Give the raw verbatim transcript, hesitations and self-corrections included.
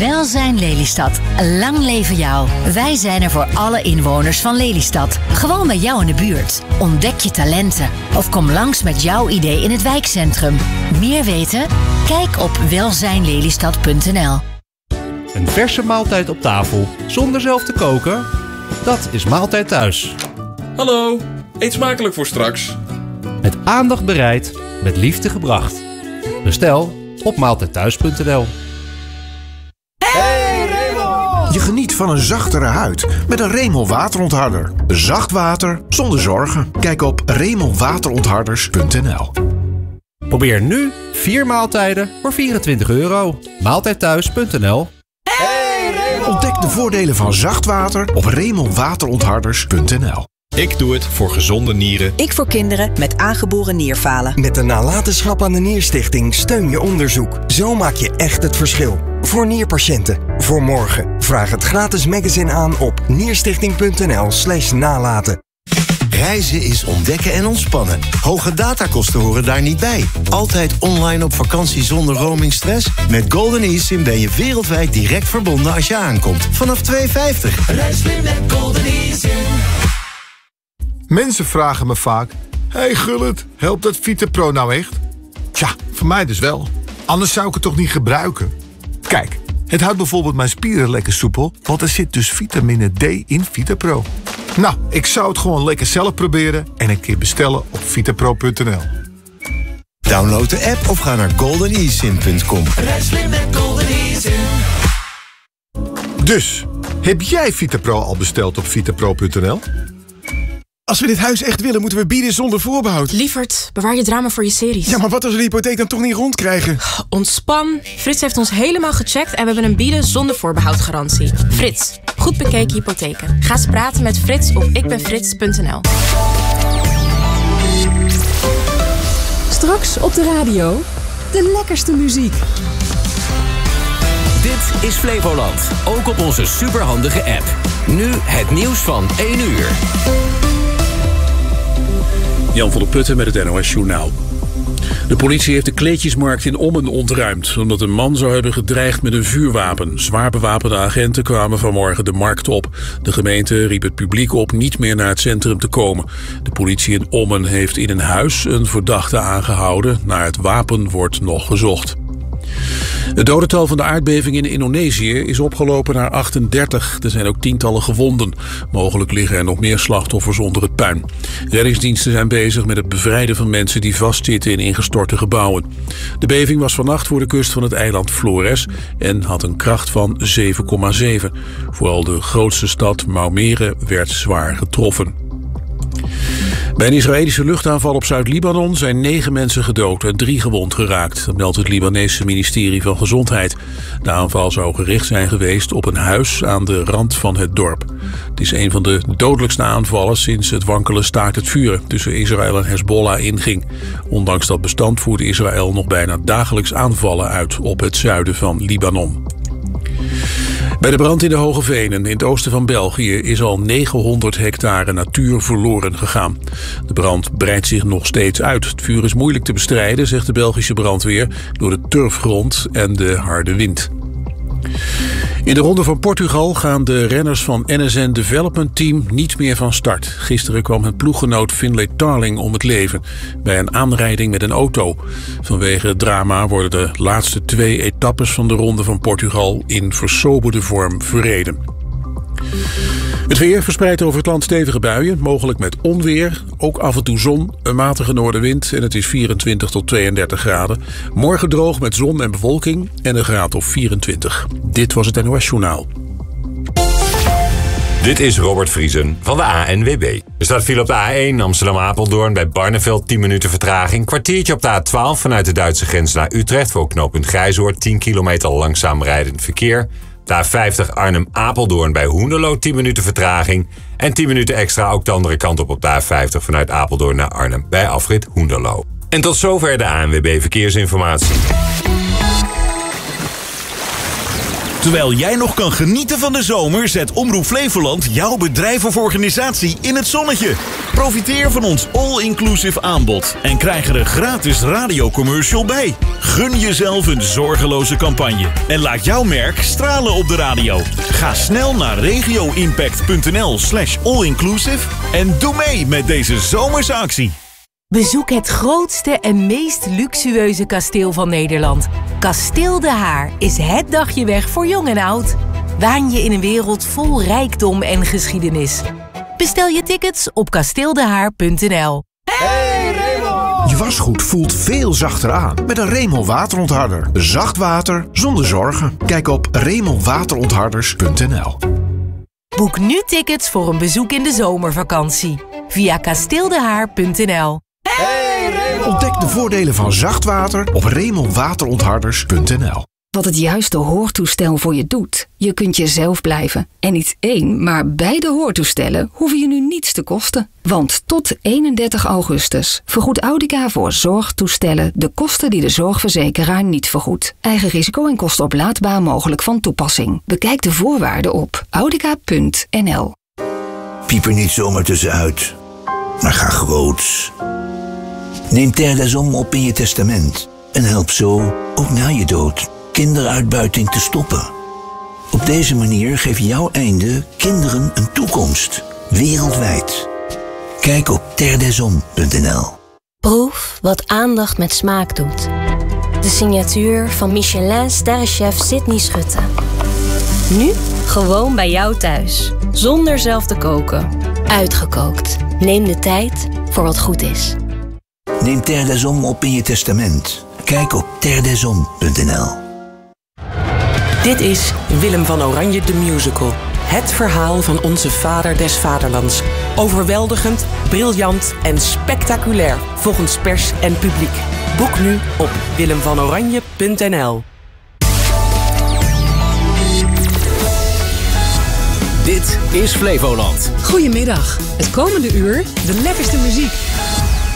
Welzijn Lelystad. Lang leven jou. Wij zijn er voor alle inwoners van Lelystad. Gewoon bij jou in de buurt. Ontdek je talenten. Of kom langs met jouw idee in het wijkcentrum. Meer weten? Kijk op welzijn lelystad punt n l. Een verse maaltijd op tafel zonder zelf te koken? Dat is Maaltijd Thuis. Hallo, eet smakelijk voor straks. Met aandacht bereid, met liefde gebracht. Bestel op maaltijd thuis punt n l. Hey Remel! Je geniet van een zachtere huid met een Remel waterontharder. Zacht water zonder zorgen. Kijk op remel waterontharders punt n l. Probeer nu vier maaltijden voor vierentwintig euro. maaltijd thuis punt n l. Hey Remel! Ontdek de voordelen van zacht water op remel waterontharders punt n l. Ik doe het voor gezonde nieren. Ik voor kinderen met aangeboren nierfalen. Met de nalatenschap aan de Nierstichting steun je onderzoek. Zo maak je echt het verschil. Voor nierpatiënten. Voor morgen. Vraag het gratis magazine aan op nierstichting punt n l slash nalaten. Reizen is ontdekken en ontspannen. Hoge datakosten horen daar niet bij. Altijd online op vakantie zonder roamingstress? Met Golden eSIM ben je wereldwijd direct verbonden als je aankomt. Vanaf twee euro vijftig. Reis slim met Golden eSIM. Mensen vragen me vaak: hey Gullit, helpt dat VitaPro nou echt? Tja, voor mij dus wel. Anders zou ik het toch niet gebruiken? Kijk, het houdt bijvoorbeeld mijn spieren lekker soepel, want er zit dus vitamine D in VitaPro. Nou, ik zou het gewoon lekker zelf proberen en een keer bestellen op vitapro punt n l. Download de app of ga naar golden e sim punt com. Reis slim met Golden eSIM. Dus, heb jij VitaPro al besteld op vitapro punt n l? Als we dit huis echt willen, moeten we bieden zonder voorbehoud. Lievert, bewaar je drama voor je series. Ja, maar wat als we de hypotheek dan toch niet rondkrijgen? Ontspan. Frits heeft ons helemaal gecheckt en we hebben een bieden zonder voorbehoud garantie. Frits, goed bekeken hypotheken. Ga eens praten met Frits op ikbenfrits punt n l. Straks op de radio, de lekkerste muziek. Dit is Flevoland, ook op onze superhandige app. Nu het nieuws van één uur. Jan van der Putten met het N O S Journaal. De politie heeft de kleedjesmarkt in Ommen ontruimd, omdat een man zou hebben gedreigd met een vuurwapen. Zwaar bewapende agenten kwamen vanmorgen de markt op. De gemeente riep het publiek op niet meer naar het centrum te komen. De politie in Ommen heeft in een huis een verdachte aangehouden. Naar het wapen wordt nog gezocht. Het dodental van de aardbeving in Indonesië is opgelopen naar achtendertig. Er zijn ook tientallen gewonden. Mogelijk liggen er nog meer slachtoffers onder het puin. Reddingsdiensten zijn bezig met het bevrijden van mensen die vastzitten in ingestorte gebouwen. De beving was vannacht voor de kust van het eiland Flores en had een kracht van zeven komma zeven. Vooral de grootste stad Maumere werd zwaar getroffen. Bij een Israëlische luchtaanval op Zuid-Libanon zijn negen mensen gedood en drie gewond geraakt. Dat meldt het Libanese ministerie van Gezondheid. De aanval zou gericht zijn geweest op een huis aan de rand van het dorp. Het is een van de dodelijkste aanvallen sinds het wankele staakt het vuren tussen Israël en Hezbollah inging. Ondanks dat bestand voerde Israël nog bijna dagelijks aanvallen uit op het zuiden van Libanon. Bij de brand in de Hoge Venen in het oosten van België is al negenhonderd hectare natuur verloren gegaan. De brand breidt zich nog steeds uit. Het vuur is moeilijk te bestrijden, zegt de Belgische brandweer, door de turfgrond en de harde wind. In de Ronde van Portugal gaan de renners van N S N Development Team niet meer van start. Gisteren kwam het ploeggenoot Finlay Tarling om het leven bij een aanrijding met een auto. Vanwege het drama worden de laatste twee etappes van de Ronde van Portugal in versoberde vorm verreden. Het weer verspreidt over het land stevige buien, mogelijk met onweer. Ook af en toe zon, een matige noordenwind en het is vierentwintig tot tweeëndertig graden. Morgen droog met zon en bewolking en een graad of vierentwintig. Dit was het N O S Journaal. Dit is Robert Vriesen van de A N W B. Er staat file op de A één Amsterdam-Apeldoorn bij Barneveld tien minuten vertraging. Kwartiertje op de A twaalf vanuit de Duitse grens naar Utrecht voor knooppunt Grijzoord. tien kilometer langzaam rijdend verkeer. De A vijftig Arnhem-Apeldoorn bij Hoenderloo tien minuten vertraging. En tien minuten extra ook de andere kant op op de A vijftig vanuit Apeldoorn naar Arnhem bij afrit Hoenderloo. En tot zover de A N W B Verkeersinformatie. Terwijl jij nog kan genieten van de zomer, zet Omroep Flevoland jouw bedrijf of organisatie in het zonnetje. Profiteer van ons all-inclusive aanbod en krijg er een gratis radiocommercial bij. Gun jezelf een zorgeloze campagne en laat jouw merk stralen op de radio. Ga snel naar regioimpact.nl slash allinclusive en doe mee met deze zomerse actie. Bezoek het grootste en meest luxueuze kasteel van Nederland. Kasteel De Haar is het dagje weg voor jong en oud. Waan je in een wereld vol rijkdom en geschiedenis. Bestel je tickets op kasteeldehaar punt n l. Hey Raymond! Je wasgoed voelt veel zachter aan met een Raymond waterontharder. Zacht water zonder zorgen. Kijk op raymond waterontharders punt n l. Boek nu tickets voor een bezoek in de zomervakantie via kasteeldehaar punt n l. Ontdek de voordelen van zacht water op raymond waterontharders punt n l. Wat het juiste hoortoestel voor je doet. Je kunt jezelf blijven. En niet één, maar beide hoortoestellen hoeven je nu niets te kosten. Want tot eenendertig augustus vergoedt Audica voor zorgtoestellen de kosten die de zorgverzekeraar niet vergoedt. Eigen risico en kosten oplaadbaar mogelijk van toepassing. Bekijk de voorwaarden op audica punt n l. Piep er niet zomaar tussenuit, maar ga groots. Neem Terre des Hommes op in je testament en help zo, ook na je dood, kinderuitbuiting te stoppen. Op deze manier geef jouw einde kinderen een toekomst, wereldwijd. Kijk op terre des hommes punt n l. Proef wat aandacht met smaak doet. De signatuur van Michelin-sterrenchef Sydney Schutte. Nu gewoon bij jou thuis, zonder zelf te koken. Uitgekookt. Neem de tijd voor wat goed is. Neem Terre des Hommes op in je testament. Kijk op terre des hommes punt n l. Dit is Willem van Oranje de Musical. Het verhaal van onze vader des vaderlands. Overweldigend, briljant en spectaculair volgens pers en publiek. Boek nu op willem van oranje punt n l. Dit is Flevoland. Goedemiddag. Het komende uur de lekkerste muziek.